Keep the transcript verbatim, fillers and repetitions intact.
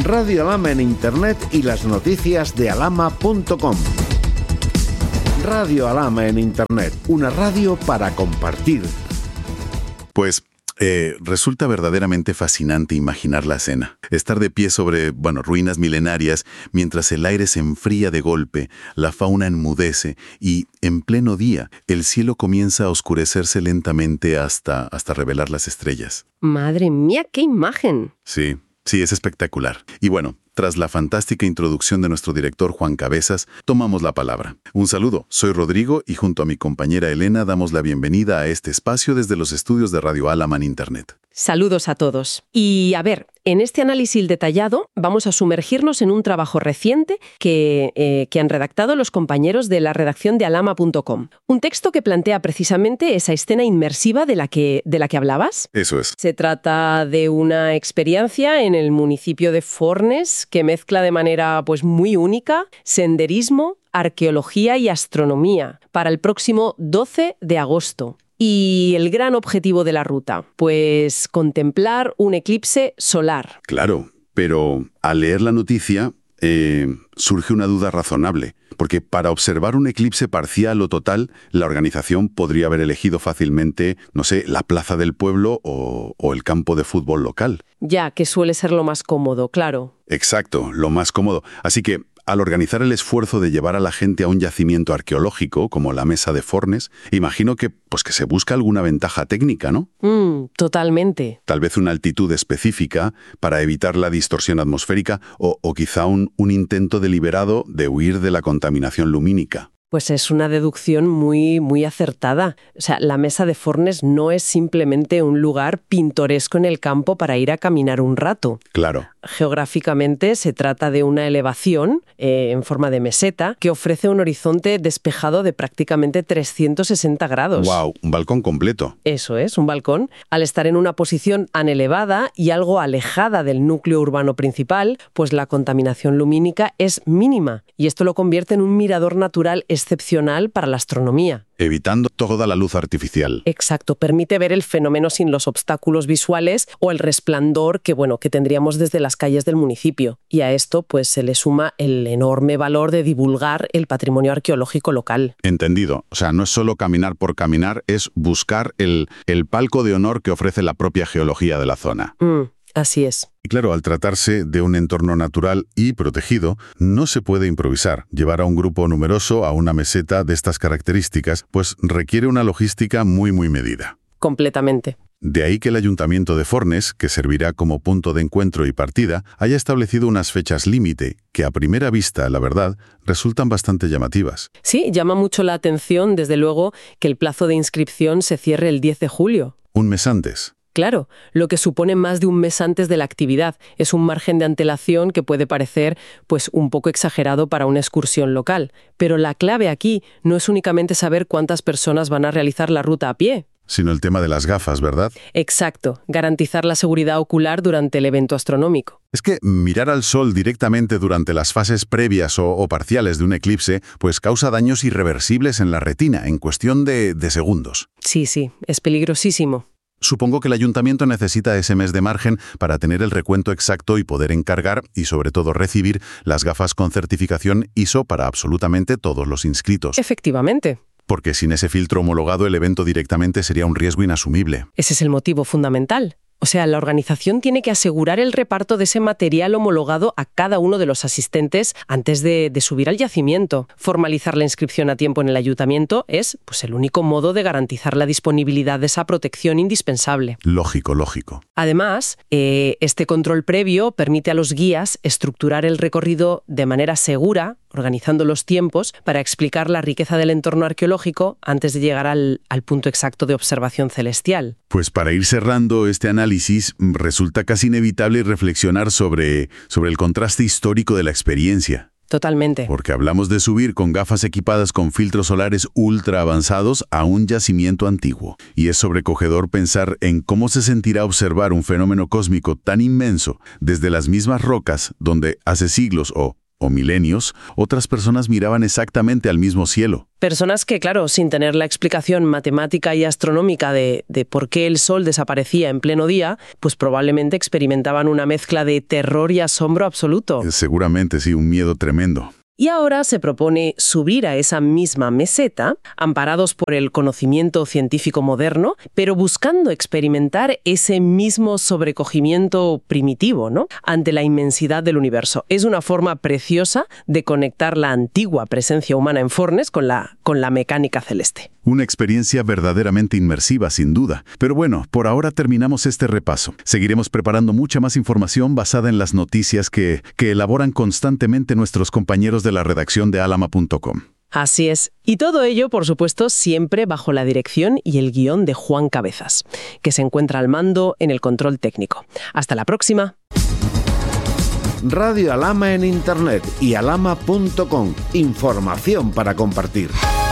Radio Alhama en Internet y las noticias de alhama punto com. Radio Alhama en Internet, una radio para compartir. Pues eh, resulta verdaderamente fascinante imaginar la escena. Estar de pie sobre, bueno, ruinas milenarias, mientras el aire se enfría de golpe, la fauna enmudece y, en pleno día, el cielo comienza a oscurecerse lentamente hasta, hasta revelar las estrellas. ¡Madre mía, qué imagen! Sí, sí, es espectacular. Y bueno, tras la fantástica introducción de nuestro director Juan Cabezas, tomamos la palabra. Un saludo, soy Rodrigo y junto a mi compañera Elena damos la bienvenida a este espacio desde los estudios de Radio Alhama en Internet. Saludos a todos. Y a ver, en este análisis detallado vamos a sumergirnos en un trabajo reciente que, eh, que han redactado los compañeros de la redacción de alhama punto com. Un texto que plantea precisamente esa escena inmersiva de la que, de la que hablabas. Eso es. Se trata de una experiencia en el municipio de Fornes que mezcla de manera pues, muy única senderismo, arqueología y astronomía para el próximo doce de agosto. Y el gran objetivo de la ruta, pues contemplar un eclipse solar. Claro, pero al leer la noticia eh, surge una duda razonable, porque para observar un eclipse parcial o total, la organización podría haber elegido fácilmente, no sé, la plaza del pueblo o, o el campo de fútbol local. Ya, que suele ser lo más cómodo, claro. Exacto, lo más cómodo. Así que, al organizar el esfuerzo de llevar a la gente a un yacimiento arqueológico, como la Mesa de Fornes, imagino que, pues que se busca alguna ventaja técnica, ¿no? Mm, totalmente. Tal vez una altitud específica para evitar la distorsión atmosférica o, o quizá un, un intento deliberado de huir de la contaminación lumínica. Pues es una deducción muy, muy acertada. O sea, la Mesa de Fornes no es simplemente un lugar pintoresco en el campo para ir a caminar un rato. Claro. Geográficamente se trata de una elevación eh, en forma de meseta que ofrece un horizonte despejado de prácticamente trescientos sesenta grados. ¡Wow! Un balcón completo. Eso es, un balcón. Al estar en una posición tan elevada y algo alejada del núcleo urbano principal, pues la contaminación lumínica es mínima. Y esto lo convierte en un mirador natural excepcional para la astronomía. Evitando toda la luz artificial. Exacto, permite ver el fenómeno sin los obstáculos visuales o el resplandor que, bueno, que tendríamos desde las calles del municipio. Y a esto pues se le suma el enorme valor de divulgar el patrimonio arqueológico local. Entendido. O sea, no es solo caminar por caminar, es buscar el, el palco de honor que ofrece la propia geología de la zona. Mm. Así es. Y claro, al tratarse de un entorno natural y protegido, no se puede improvisar. Llevar a un grupo numeroso a una meseta de estas características, pues requiere una logística muy, muy medida. Completamente. De ahí que el Ayuntamiento de Fornes, que servirá como punto de encuentro y partida, haya establecido unas fechas límite que a primera vista, la verdad, resultan bastante llamativas. Sí, llama mucho la atención, desde luego, que el plazo de inscripción se cierre el diez de julio. Un mes antes. Claro, lo que supone más de un mes antes de la actividad. Es un margen de antelación que puede parecer pues, un poco exagerado para una excursión local. Pero la clave aquí no es únicamente saber cuántas personas van a realizar la ruta a pie. Sino el tema de las gafas, ¿verdad? Exacto, garantizar la seguridad ocular durante el evento astronómico. Es que mirar al sol directamente durante las fases previas o, o parciales de un eclipse pues causa daños irreversibles en la retina en cuestión de, de segundos. Sí, sí, es peligrosísimo. Supongo que el ayuntamiento necesita ese mes de margen para tener el recuento exacto y poder encargar y sobre todo recibir las gafas con certificación I S O para absolutamente todos los inscritos. Efectivamente. Porque sin ese filtro homologado el evento directamente sería un riesgo inasumible. Ese es el motivo fundamental. O sea, la organización tiene que asegurar el reparto de ese material homologado a cada uno de los asistentes antes de, de subir al yacimiento. Formalizar la inscripción a tiempo en el ayuntamiento es pues, el único modo de garantizar la disponibilidad de esa protección indispensable. Lógico, lógico. Además, eh, este control previo permite a los guías estructurar el recorrido de manera segura, organizando los tiempos para explicar la riqueza del entorno arqueológico antes de llegar al, al punto exacto de observación celestial. Pues para ir cerrando este análisis, resulta casi inevitable reflexionar sobre, sobre el contraste histórico de la experiencia. Totalmente. Porque hablamos de subir con gafas equipadas con filtros solares ultra avanzados a un yacimiento antiguo. Y es sobrecogedor pensar en cómo se sentirá observar un fenómeno cósmico tan inmenso desde las mismas rocas donde hace siglos o o milenios, otras personas miraban exactamente al mismo cielo. Personas que, claro, sin tener la explicación matemática y astronómica de, de por qué el Sol desaparecía en pleno día, pues probablemente experimentaban una mezcla de terror y asombro absoluto. Seguramente sí, un miedo tremendo. Y ahora se propone subir a esa misma meseta, amparados por el conocimiento científico moderno, pero buscando experimentar ese mismo sobrecogimiento primitivo, ¿no?, ante la inmensidad del universo. Es una forma preciosa de conectar la antigua presencia humana en Fornes con la, con la mecánica celeste. Una experiencia verdaderamente inmersiva, sin duda. Pero bueno, por ahora terminamos este repaso. Seguiremos preparando mucha más información basada en las noticias que, que elaboran constantemente nuestros compañeros de la redacción de alama punto com. Así es. Y todo ello, por supuesto, siempre bajo la dirección y el guión de Juan Cabezas, que se encuentra al mando en el control técnico. Hasta la próxima. Radio Alama en Internet y alama punto com. Información para compartir.